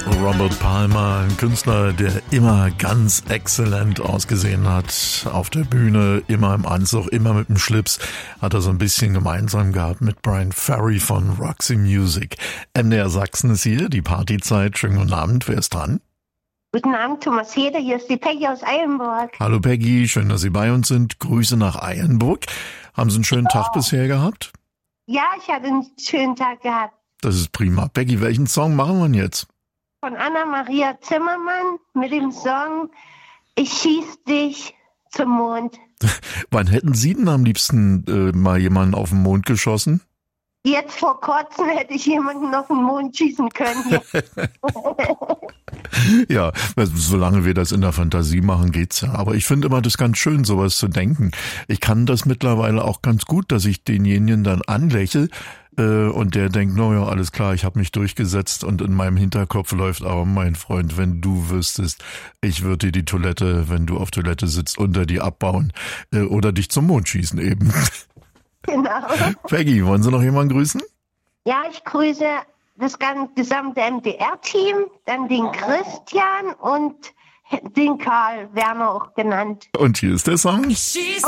Robert Palmer, ein Künstler, der immer ganz exzellent ausgesehen hat. Auf der Bühne, immer im Anzug, immer mit dem Schlips. Hat er so ein bisschen gemeinsam gehabt mit Brian Ferry von Roxy Music. MDR Sachsen ist hier, die Partyzeit. Schönen guten Abend, wer ist dran? Guten Abend, Thomas Heder, hier ist die Peggy aus Eilenburg. Hallo Peggy, schön, dass Sie bei uns sind. Grüße nach Eilenburg. Haben Sie einen schönen Tag bisher gehabt? Ja, ich hatte einen schönen Tag gehabt. Das ist prima. Peggy, welchen Song machen wir denn jetzt? Von Anna-Maria Zimmermann mit dem Song Ich schieß dich zum Mond. Wann hätten Sie denn am liebsten mal jemanden auf den Mond geschossen? Jetzt vor kurzem hätte ich jemanden auf den Mond schießen können. Ja, solange wir das in der Fantasie machen, geht's ja. Aber ich finde immer das ganz schön, sowas zu denken. Ich kann das mittlerweile auch ganz gut, dass ich denjenigen dann anlächle und der denkt, naja, alles klar, ich habe mich durchgesetzt und in meinem Hinterkopf läuft, aber mein Freund, wenn du wüsstest, ich würde dir die Toilette, wenn du auf Toilette sitzt, unter dir abbauen oder dich zum Mond schießen eben. Genau. Peggy, wollen Sie noch jemanden grüßen? Ja, ich grüße das gesamte MDR-Team, dann den Christian und den Karl Werner auch genannt. Und hier ist der Song. Ich schieß